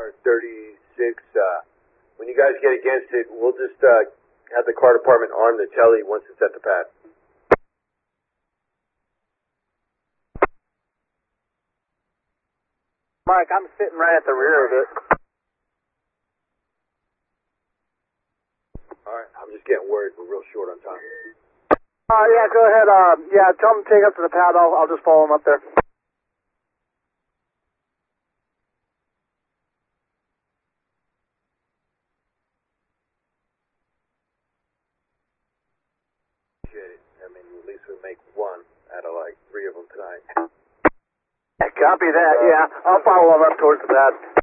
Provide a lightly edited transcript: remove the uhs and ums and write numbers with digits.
36. When you guys get against it, we'll just have the car department arm the telly once it's at the pad. Mike, I'm sitting right at the rear of it. Alright, I'm just getting worried. We're real short on time. Yeah, go ahead. Yeah, tell them to take up to the pad. I'll just follow them up there. Appreciate it. I mean, at least we'll make one out of like 3 of them tonight. Copy that, yeah. I'll follow them up towards the pad.